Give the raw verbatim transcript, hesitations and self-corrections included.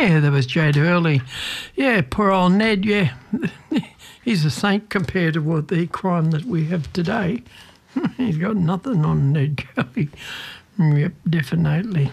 Yeah, there was Jade Hurley. Yeah, poor old Ned, yeah. He's a saint compared to what the crime that we have today. He's got nothing on Ned Kelly. Yep, definitely.